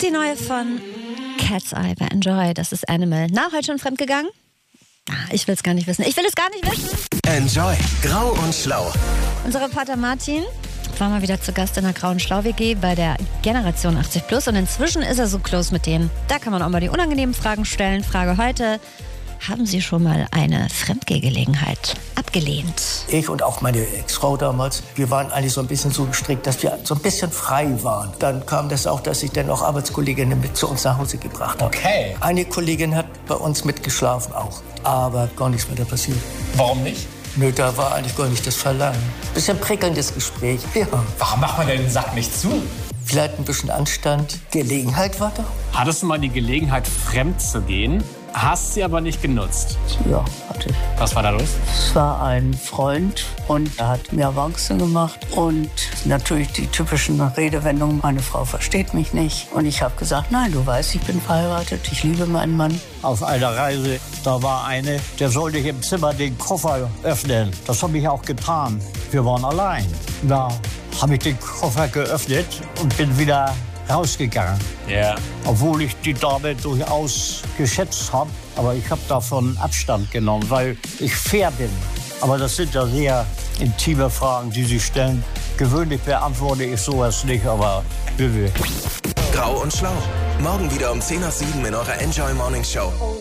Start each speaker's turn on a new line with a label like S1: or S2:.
S1: Die neue von Cat's Eye bei Enjoy. Das ist Animal. Na, heute schon fremdgegangen? Ich will es gar nicht wissen. Ich will es gar nicht wissen.
S2: Enjoy. Grau und Schlau.
S1: Unser Reporter Martin war mal wieder zu Gast in der Grauen Schlau-WG bei der Generation 80+ und inzwischen ist er so close mit denen. Da kann man auch mal die unangenehmen Fragen stellen. Frage heute: Haben Sie schon mal eine Fremdgehgelegenheit abgelehnt?
S3: Ich und auch meine Ex-Frau damals, wir waren eigentlich so ein bisschen so gestrickt, dass wir so ein bisschen frei waren. Dann kam das auch, dass ich dann auch Arbeitskolleginnen mit zu uns nach Hause gebracht habe.
S4: Okay.
S3: Eine Kollegin hat bei uns mitgeschlafen auch, aber gar nichts weiter passiert.
S4: Warum nicht?
S3: Nö, da war eigentlich gar nicht das Verlangen. Bisschen prickelndes Gespräch, ja.
S4: Warum macht man denn den Sack nicht zu?
S3: Vielleicht ein bisschen Anstand. Gelegenheit war da.
S5: Hattest du mal die Gelegenheit, fremd zu gehen? Hast sie aber nicht genutzt.
S6: Ja, hatte ich.
S5: Was war da los?
S6: Es war ein Freund und er hat mir Avancen gemacht und natürlich die typischen Redewendungen, meine Frau versteht mich nicht. Und ich habe gesagt, nein, du weißt, ich bin verheiratet, ich liebe meinen Mann.
S7: Auf einer Reise, da war eine, der sollte ich im Zimmer den Koffer öffnen. Das habe ich auch getan. Wir waren allein. Da habe ich den Koffer geöffnet und bin wieder rausgegangen.
S5: Ja.
S7: Obwohl ich die Dame durchaus geschätzt habe. Aber ich habe davon Abstand genommen, weil ich fair bin. Aber das sind ja sehr intime Fragen, die Sie stellen. Gewöhnlich beantworte ich sowas nicht, aber bitte.
S2: Grau und Schlau. Morgen wieder um 6:10 in eurer Enjoy Morning Show.